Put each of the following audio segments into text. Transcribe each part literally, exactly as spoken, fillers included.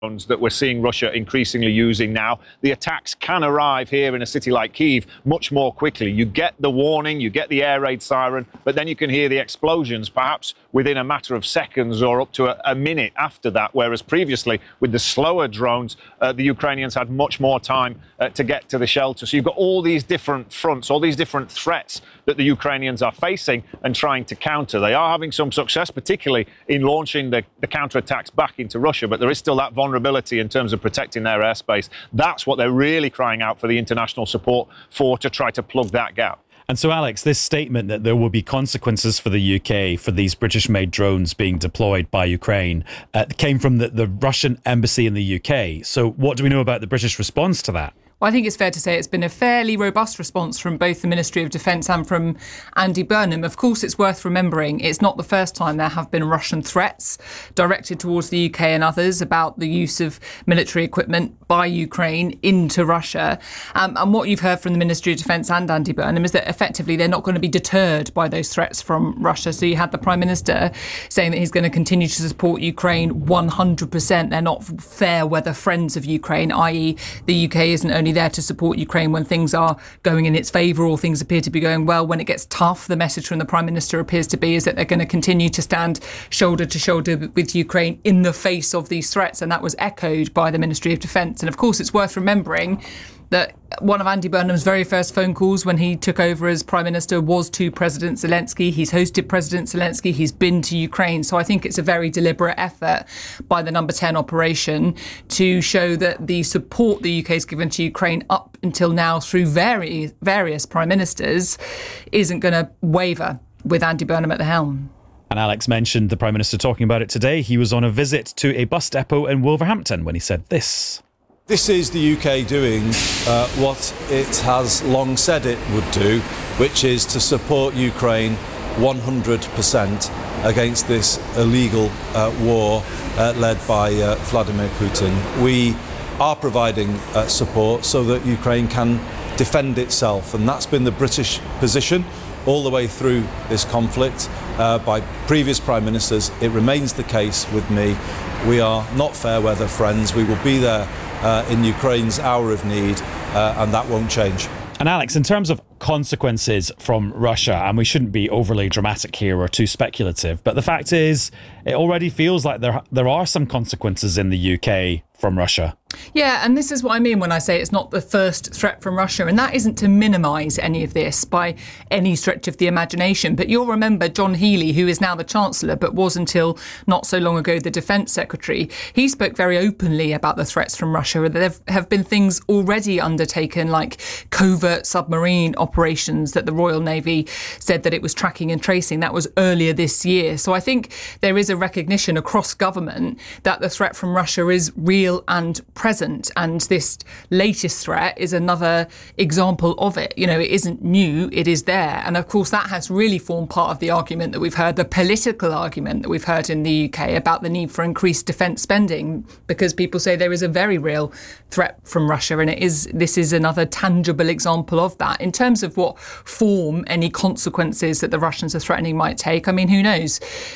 that we're seeing Russia increasingly using now. The attacks can arrive here in a city like Kyiv much more quickly. You get the warning, you get the air raid siren, but then you can hear the explosions perhaps within a matter of seconds or up to a, a minute after that, whereas previously with the slower drones, uh, the Ukrainians had much more time uh, to get to the shelter. So you've got all these different fronts, all these different threats that the Ukrainians are facing and trying to counter. They are having some success, particularly in launching the, the counterattacks back into Russia, but there is still that vulnerability in terms of protecting their airspace. That's what they're really crying out for the international support for, to try to plug that gap. And so, Alex, this statement that there will be consequences for the U K for these British-made drones being deployed by Ukraine uh, came from the, the Russian embassy in the U K. So what do we know about the British response to that? Well, I think it's fair to say it's been a fairly robust response from both the Ministry of Defence and from Andy Burnham. Of course, it's worth remembering it's not the first time there have been Russian threats directed towards the U K and others about the use of military equipment by Ukraine into Russia. Um, and what you've heard from the Ministry of Defence and Andy Burnham is that effectively they're not going to be deterred by those threats from Russia. So you had the Prime Minister saying that he's going to continue to support Ukraine one hundred percent. They're not fair weather friends of Ukraine, that is the U K isn't only there to support Ukraine when things are going in its favour or things appear to be going well. When it gets tough, the message from the Prime Minister appears to be is that they're going to continue to stand shoulder to shoulder with Ukraine in the face of these threats. And that was echoed by the Ministry of Defence. And of course, it's worth remembering that one of Andy Burnham's very first phone calls when he took over as Prime Minister was to President Zelensky. He's hosted President Zelensky. He's been to Ukraine. So I think it's a very deliberate effort by the Number ten operation to show that the support the U K has given to Ukraine up until now through very, various Prime Ministers isn't going to waver with Andy Burnham at the helm. And Alex mentioned the Prime Minister talking about it today. He was on a visit to a bus depot in Wolverhampton when he said this. This is the U K doing uh, what it has long said it would do, which is to support Ukraine one hundred percent against this illegal uh, war uh, led by uh, Vladimir Putin. We are providing uh, support so that Ukraine can defend itself, and that's been the British position all the way through this conflict uh, by previous Prime Ministers. It remains the case with me. We are not fair weather friends. We will be there Uh, in Ukraine's hour of need, uh, and that won't change. And Alex, in terms of consequences from Russia, and we shouldn't be overly dramatic here or too speculative, but the fact is it already feels like there there are some consequences in the U K from Russia. Yeah, and this is what I mean when I say it's not the first threat from Russia, and that isn't to minimise any of this by any stretch of the imagination. But you'll remember John Healey, who is now the Chancellor, but was until not so long ago the Defence Secretary. He spoke very openly about the threats from Russia. There have been things already undertaken, like covert submarine operations that the Royal Navy said that it was tracking and tracing. That was earlier this year. So I think there is a recognition across government that the threat from Russia is real and present, and this latest threat is another example of it. You know, it isn't new, it is there. And of course, that has really formed part of the argument that we've heard, the political argument that we've heard in the U K about the need for increased defence spending, because people say there is a very real threat from Russia, and it is this is another tangible example of that. In terms of what form any consequences that the Russians are threatening might take, I mean, who knows?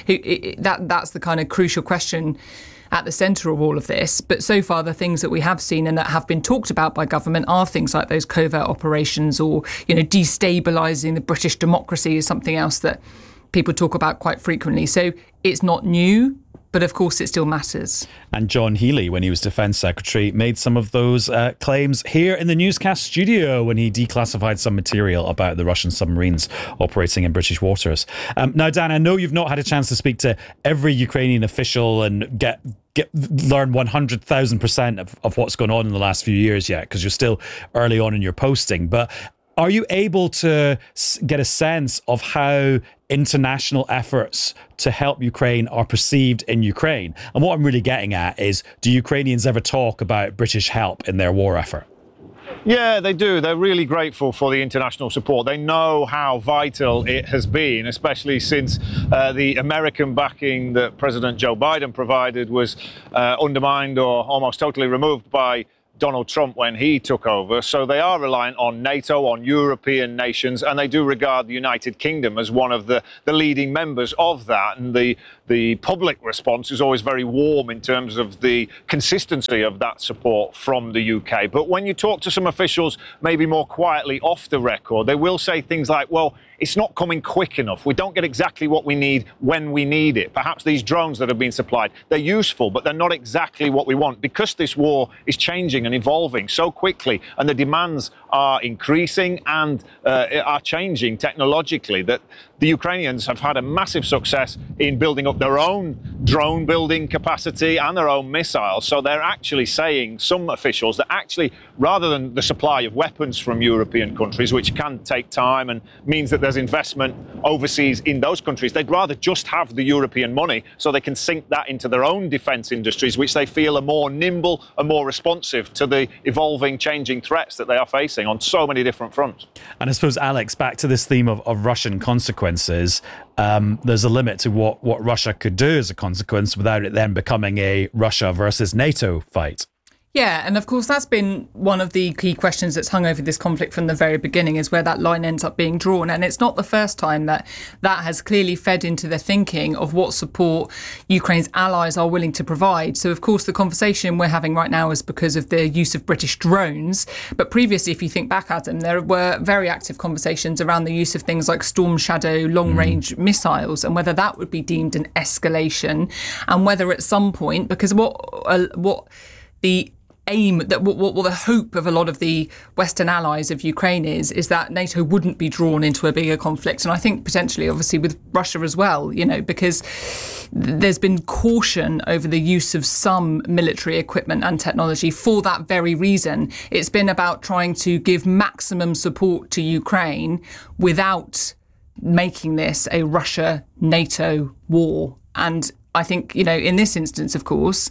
That that's the kind of crucial question at the centre of all of this. But so far, the things that we have seen and that have been talked about by government are things like those covert operations, or, you know, destabilising the British democracy is something else that people talk about quite frequently. So it's not new, but of course it still matters. And John Healey, when he was Defence Secretary, made some of those uh, claims here in the newscast studio when he declassified some material about the Russian submarines operating in British waters. Um, now, Dan, I know you've not had a chance to speak to every Ukrainian official and get Get, learn one hundred thousand percent of, of what's going on in the last few years yet, because you're still early on in your posting. But are you able to get a sense of how international efforts to help Ukraine are perceived in Ukraine? And what I'm really getting at is, do Ukrainians ever talk about British help in their war effort? Yeah, they do. They're really grateful for the international support. They know how vital it has been, especially since uh, the American backing that President Joe Biden provided was uh, undermined or almost totally removed by Donald Trump when he took over. So they are reliant on NATO, on European nations, and they do regard the United Kingdom as one of the, the leading members of that. And the the public response is always very warm in terms of the consistency of that support from the U K. But when you talk to some officials, maybe more quietly off the record, they will say things like, well, it's not coming quick enough. We don't get exactly what we need when we need it. Perhaps these drones that have been supplied, they're useful, but they're not exactly what we want, because this war is changing and evolving so quickly, and the demands are increasing and uh, are changing technologically, that the Ukrainians have had a massive success in building up their own drone building capacity and their own missiles. So they're actually saying, some officials, that actually, rather than the supply of weapons from European countries, which can take time and means that there's investment overseas in those countries, they'd rather just have the European money so they can sink that into their own defence industries, which they feel are more nimble and more responsive to the evolving, changing threats that they are facing on so many different fronts. And I suppose, Alex, back to this theme of, of Russian consequences, um, there's a limit to what, what Russia could do as a consequence without it then becoming a Russia versus NATO fight. Yeah, and of course that's been one of the key questions that's hung over this conflict from the very beginning, is where that line ends up being drawn. And it's not the first time that that has clearly fed into the thinking of what support Ukraine's allies are willing to provide. So of course the conversation we're having right now is because of the use of British drones. But previously, if you think back, Adam, there were very active conversations around the use of things like Storm Shadow long-range mm. missiles, and whether that would be deemed an escalation, and whether at some point, because what uh, what the aim, that what, what the hope of a lot of the Western allies of Ukraine is, is that NATO wouldn't be drawn into a bigger conflict. And I think potentially, obviously, with Russia as well, you know, because there's been caution over the use of some military equipment and technology for that very reason. It's been about trying to give maximum support to Ukraine without making this a Russia-NATO war. And I think, you know, in this instance, of course,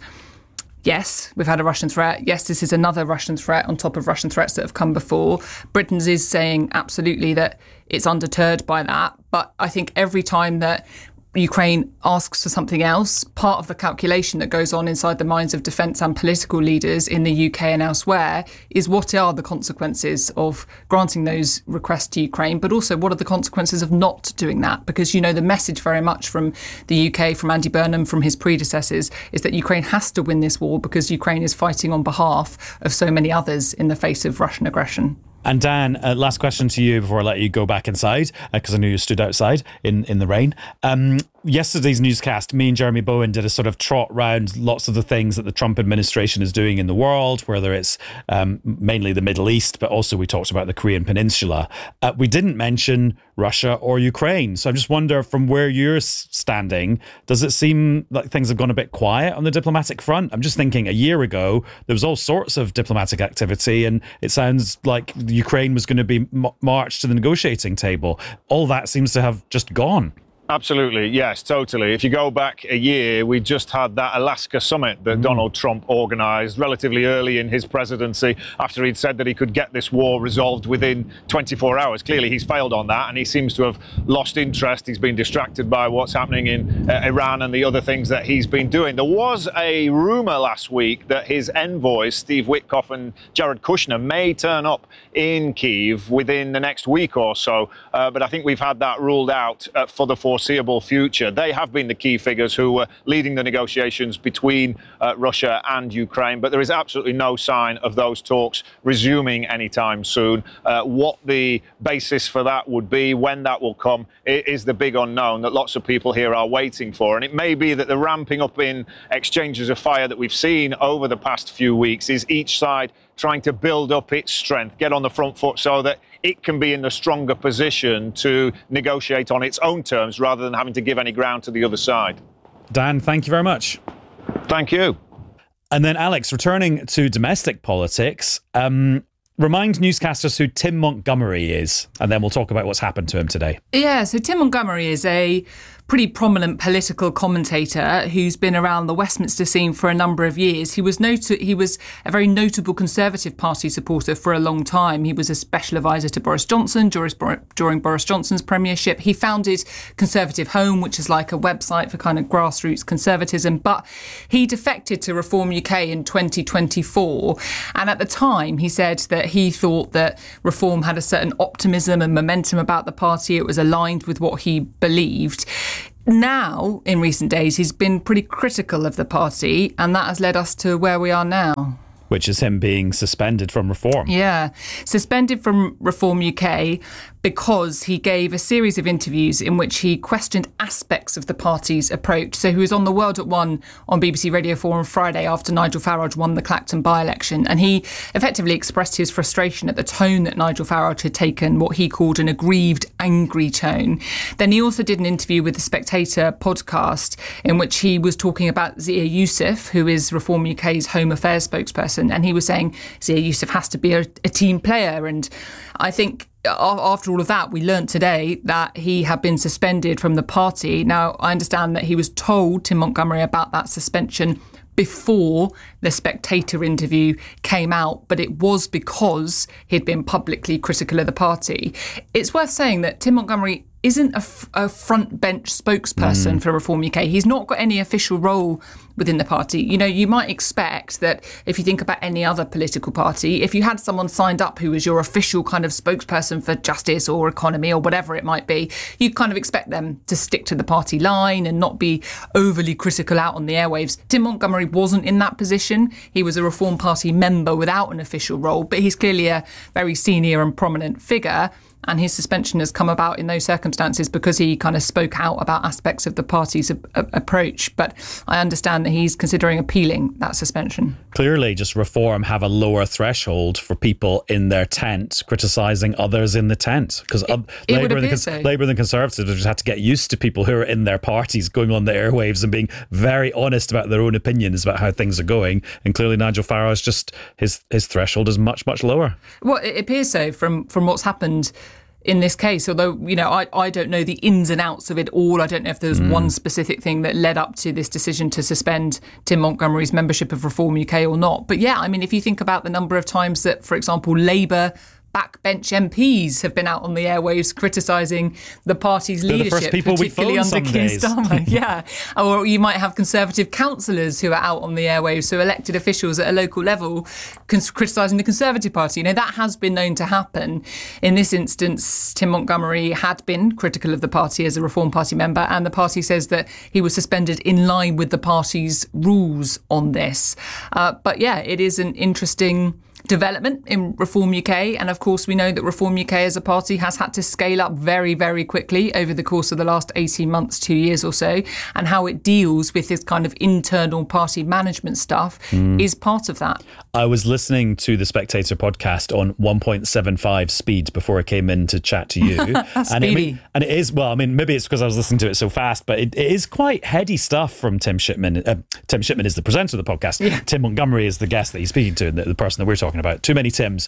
yes, we've had a Russian threat. Yes, this is another Russian threat on top of Russian threats that have come before. Britain is saying absolutely that it's undeterred by that. But I think every time that Ukraine asks for something else, part of the calculation that goes on inside the minds of defence and political leaders in the U K and elsewhere is, what are the consequences of granting those requests to Ukraine, but also what are the consequences of not doing that? Because, you know, the message very much from the U K, from Andy Burnham, from his predecessors, is that Ukraine has to win this war because Ukraine is fighting on behalf of so many others in the face of Russian aggression. And Dan, uh, last question to you before I let you go back inside, because uh, I knew you stood outside in, in the rain. Um, yesterday's newscast, me and Jeremy Bowen did a sort of trot round lots of the things that the Trump administration is doing in the world, whether it's um, mainly the Middle East, but also we talked about the Korean Peninsula. Uh, we didn't mention Russia or Ukraine. So I just wonder, from where you're standing, does it seem like things have gone a bit quiet on the diplomatic front? I'm just thinking, a year ago, there was all sorts of diplomatic activity, and it sounds like Ukraine was going to be marched to the negotiating table. All that seems to have just gone. Absolutely, yes, totally. If you go back a year, we just had that Alaska summit that mm. Donald Trump organised relatively early in his presidency, after he'd said that he could get this war resolved within twenty-four hours. Clearly, he's failed on that, and he seems to have lost interest. He's been distracted by what's happening in uh, Iran and the other things that he's been doing. There was a rumour last week that his envoys, Steve Witkoff and Jared Kushner, may turn up in Kyiv within the next week or so, uh, but I think we've had that ruled out uh, for the foreseeable future. They have been the key figures who were leading the negotiations between uh, Russia and Ukraine, but there is absolutely no sign of those talks resuming anytime soon. Uh, what the basis for that would be, when that will come, is the big unknown that lots of people here are waiting for. And it may be that the ramping up in exchanges of fire that we've seen over the past few weeks is each side trying to build up its strength, get on the front foot so that it can be in a stronger position to negotiate on its own terms rather than having to give any ground to the other side. Dan, thank you very much. Thank you. And then, Alex, returning to domestic politics, um, remind newscasters who Tim Montgomery is, and then we'll talk about what's happened to him today. Yeah, so Tim Montgomery is a pretty prominent political commentator who's been around the Westminster scene for a number of years. He was not- he was a very notable Conservative Party supporter for a long time. He was a special advisor to Boris Johnson during Boris Johnson's premiership. He founded Conservative Home, which is like a website for kind of grassroots conservatism, but he defected to Reform U K in twenty twenty-four. And at the time, he said that he thought that Reform had a certain optimism and momentum about the party. It was aligned with what he believed. Now, in recent days, he's been pretty critical of the party, and that has led us to where we are now. Which is him being suspended from Reform. Yeah, suspended from Reform U K because he gave a series of interviews in which he questioned aspects of the party's approach. So he was on The World at One on B B C Radio four on Friday after Nigel Farage won the Clacton by-election, and he effectively expressed his frustration at the tone that Nigel Farage had taken, what he called an aggrieved, angry tone. Then he also did an interview with the Spectator podcast in which he was talking about Zia Youssef, who is Reform U K's Home Affairs spokesperson, and he was saying Zia Youssef has to be a, a team player. And I think after all of that, we learnt today that he had been suspended from the party. Now, I understand that he was told, Tim Montgomery, about that suspension before the Spectator interview came out, but it was because he'd been publicly critical of the party. It's worth saying that Tim Montgomery isn't a, f- a front bench spokesperson mm. for Reform U K. He's not got any official role within the party. You know, you might expect that if you think about any other political party, if you had someone signed up who was your official kind of spokesperson for justice or economy or whatever it might be, you'd kind of expect them to stick to the party line and not be overly critical out on the airwaves. Tim Montgomery wasn't in that position. He was a Reform Party member without an official role, but he's clearly a very senior and prominent figure. And his suspension has come about in those circumstances because he kind of spoke out about aspects of the party's a- a- approach. But I understand that he's considering appealing that suspension. Clearly, just Reform have a lower threshold for people in their tent criticising others in the tent. Because uh, Labour, and the Cons- so. Labour and the Conservatives have just had to get used to people who are in their parties going on the airwaves and being very honest about their own opinions about how things are going. And clearly Nigel Farage, just his, his threshold is much, much lower. Well, it appears so from, from what's happened in this case, although, you know, I, I don't know the ins and outs of it all. I don't know if there's mm. one specific thing that led up to this decision to suspend Tim Montgomery's membership of Reform U K or not. But yeah, I mean, if you think about the number of times that, for example, Labour backbench M Ps have been out on the airwaves criticising the party's They're leadership, the first people particularly we under phone Keir some days. Starmer. Yeah, or you might have Conservative councillors who are out on the airwaves, so elected officials at a local level cons- criticising the Conservative Party. You know, that has been known to happen. In this instance, Tim Montgomery had been critical of the party as a Reform Party member, and the party says that he was suspended in line with the party's rules on this. Uh, but yeah, it is an interesting development in Reform U K, and of course we know that Reform U K as a party has had to scale up very, very quickly over the course of the last eighteen months, two years or so, and how it deals with this kind of internal party management stuff mm. is part of that. I was listening to the Spectator podcast on one point seven five speed before I came in to chat to you. and, it, and it is, well, I mean, maybe it's because I was listening to it so fast, but it, it is quite heady stuff from Tim Shipman. Uh, Tim Shipman is the presenter of the podcast. Yeah. Tim Montgomery is the guest that he's speaking to, the, the person that we're talking about. Too Many Tims,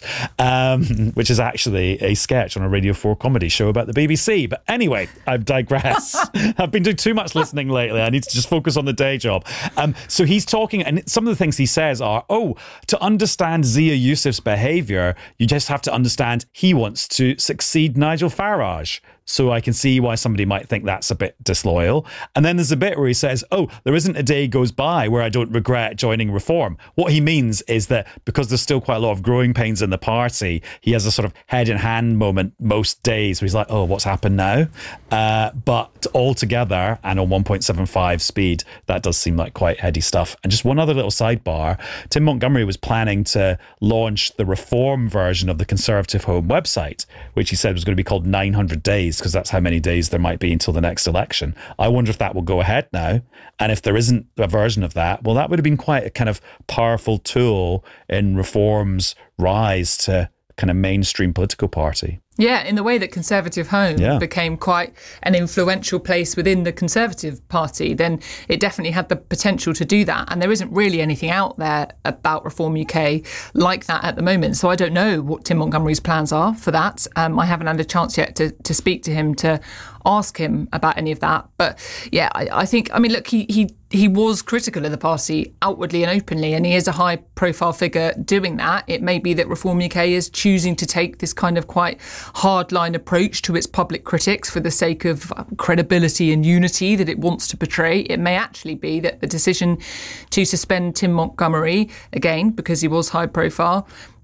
um, which is actually a sketch on a Radio four comedy show about the B B C. But anyway, I digress. I've been doing too much listening lately. I need to just focus on the day job. Um, so he's talking, and some of the things he says are, oh, to understand Zia Youssef's behaviour, you just have to understand he wants to succeed Nigel Farage. So I can see why somebody might think that's a bit disloyal. And then there's a bit where he says, oh, there isn't a day goes by where I don't regret joining Reform. What he means is that because there's still quite a lot of growing pains in the party, he has a sort of head in hand moment most days where he's like, oh, what's happened now? Uh, but altogether, and on one point seven five speed, that does seem like quite heady stuff. And just one other little sidebar, Tim Montgomery was planning to launch the Reform version of the Conservative Home website, which he said was going to be called nine hundred days, because that's how many days there might be until the next election. I wonder if that will go ahead now. And if there isn't a version of that, well, that would have been quite a kind of powerful tool in Reform's rise to kind of mainstream political party. Yeah, in the way that Conservative Home yeah. became quite an influential place within the Conservative Party, then it definitely had the potential to do that. And there isn't really anything out there about Reform U K like that at the moment. So I don't know what Tim Montgomery's plans are for that. Um, I haven't had a chance yet to, to speak to him to ask him about any of that. But yeah, I, I think, I mean, look, he, he he was critical of the party outwardly and openly, and he is a high profile figure doing that. It may be that Reform U K is choosing to take this kind of quite hardline approach to its public critics for the sake of credibility and unity that it wants to portray. It may actually be that the decision to suspend Tim Montgomery, again, because he was high profile,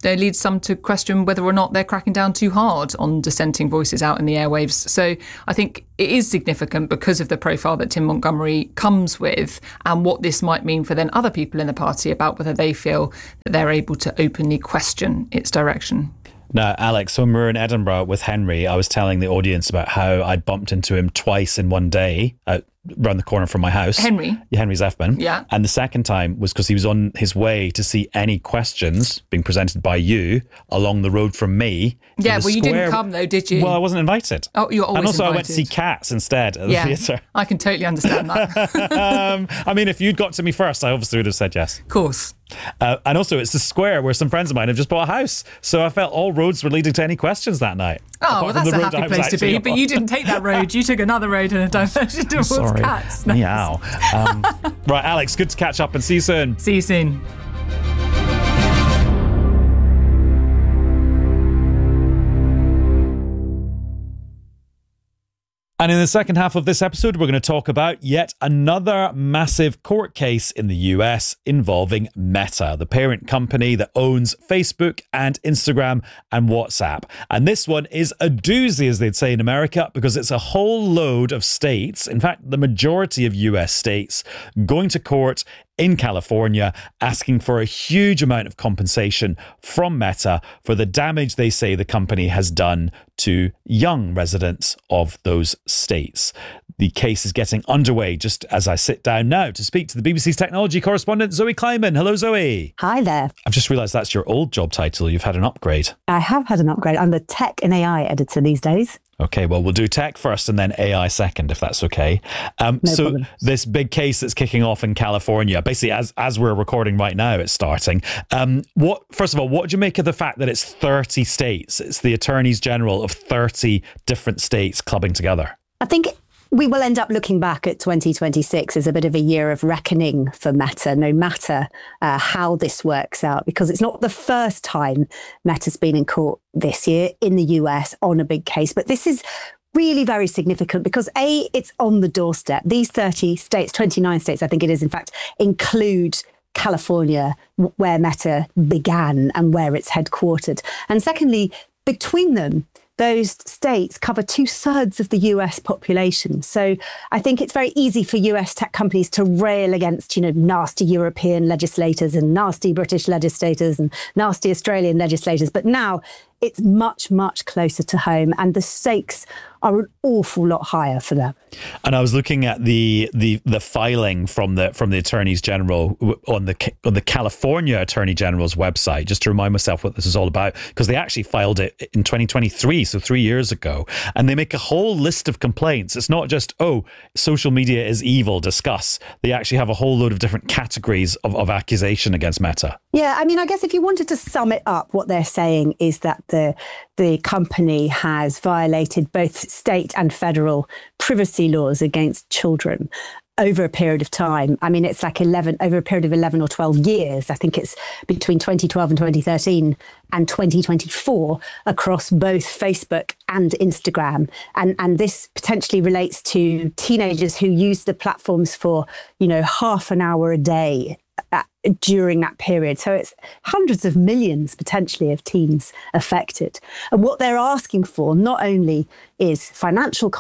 It leads some to question whether or not they're cracking down too hard on dissenting voices out in the airwaves. So I think it is significant because of the profile that Tim Montgomery comes with and what this might mean for then other people in the party about whether they feel that they're able to openly question its direction. Now, Alex, when we were in Edinburgh with Henry, I was telling the audience about how I'd bumped into him twice in one day out round the corner from my house. Henry? Yeah, Henry Zeffman. Yeah. And the second time was because he was on his way to see any questions being presented by you along the road from me. Yeah, well, you square... didn't come though, did you? Well, I wasn't invited. Oh, you're always And also invited. I went to see Cats instead at the yeah, theatre. I can totally understand that. um, I mean, if you'd got to me first, I obviously would have said yes. Of course. Uh, and also, it's the square where some friends of mine have just bought a house. So I felt all roads were leading to any questions that night. Oh, well, that's a happy place to be. on. But you didn't take that road. You took another road and a diversion towards Sorry. Cats. Nice. Meow. Um, right, Alex, good to catch up and see you soon. See you soon. And in the second half of this episode, we're going to talk about yet another massive court case in the U S involving Meta, the parent company that owns Facebook and Instagram and WhatsApp. And this one is a doozy, as they'd say in America, because it's a whole load of states, in fact, the majority of U S states, going to court in California, asking for a huge amount of compensation from Meta for the damage they say the company has done to young residents of those states. The case is getting underway just as I sit down now to speak to the B B C's technology correspondent, Zoe Kleiman. Hello, Zoe. Hi there. I've just realised that's your old job title. You've had an upgrade. I have had an upgrade. I'm the tech and A I editor these days. Okay, well, we'll do tech first and then A I second, if that's okay. Um, No so problem. this big case that's kicking off in California, basically as as we're recording right now, it's starting. Um, what first of all, what do you make of the fact that it's thirty states? It's the attorneys general of thirty different states clubbing together. I think we will end up looking back at twenty twenty-six as a bit of a year of reckoning for Meta, no matter uh, how this works out, because it's not the first time Meta's been in court this year in the U S on a big case. But this is really very significant because, A, it's on the doorstep. These thirty states, twenty-nine states, I think it is, in fact, include California, where Meta began and where it's headquartered. And secondly, between them, those states cover two thirds of the U S population. So I think it's very easy for U S tech companies to rail against, you know, nasty European legislators and nasty British legislators and nasty Australian legislators. But now it's much, much closer to home and the stakes are an awful lot higher for them. And I was looking at the the the filing from the from the attorneys general on the on the California Attorney General's website, just to remind myself what this is all about, because they actually filed it in twenty twenty-three, so three years ago, and they make a whole list of complaints. It's not just, oh, social media is evil, discuss. They actually have a whole load of different categories of, of accusation against Meta. Yeah, I mean, I guess if you wanted to sum it up, what they're saying is that the the company has violated both state and federal privacy laws against children over a period of time. I mean, it's like eleven, over a period of eleven or twelve years. I think it's between twenty twelve and twenty thirteen and twenty twenty-four across both Facebook and Instagram. And, and this potentially relates to teenagers who use the platforms for, you know, half an hour a day Uh, during that period. So it's hundreds of millions potentially of teens affected. And what they're asking for not only is financial